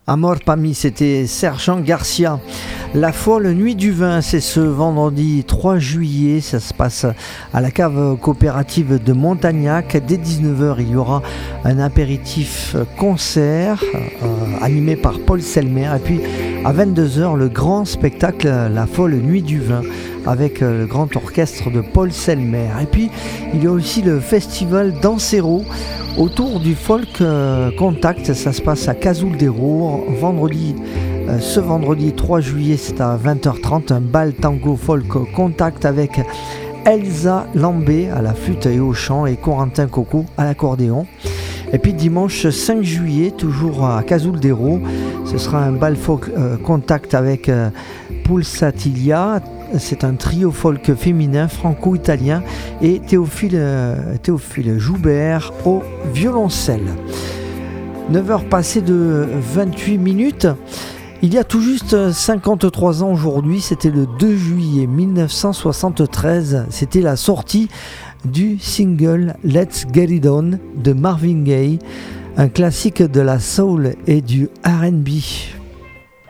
Amor Pami, c'était Sergent Garcia. La folle nuit du vin, c'est ce vendredi 3 juillet. Ça se passe à la cave coopérative de Montagnac. Dès 19h, il y aura un apéritif concert animé par Paul Selmer. Et puis à 22h, le grand spectacle La folle nuit du vin avec le grand orchestre de Paul Selmer. Et puis il y a aussi le festival Dansero autour du folk contact. Ça se passe à Cazouldero ce vendredi 3 juillet, c'est à 20h30, un bal tango folk contact avec Elsa Lambé à la flûte et au chant et Corentin Coco à l'accordéon. Et puis dimanche 5 juillet, toujours à Cazouldero, ce sera un bal folk contact avec Pulsatilia. C'est un trio folk féminin franco-italien et Théophile Joubert au violoncelle. 9h passées de 28 minutes. Il y a tout juste 53 ans aujourd'hui, c'était le 2 juillet 1973, c'était la sortie du single Let's Get It On de Marvin Gaye, un classique de la soul et du R&B.